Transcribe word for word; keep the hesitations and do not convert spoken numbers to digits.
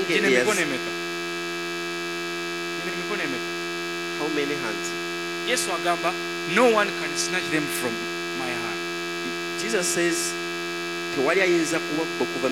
think he has how many hands? Yesu agamba, no one can snatch them from my hand. Jesus says, tewali ayinza kuwabba okuva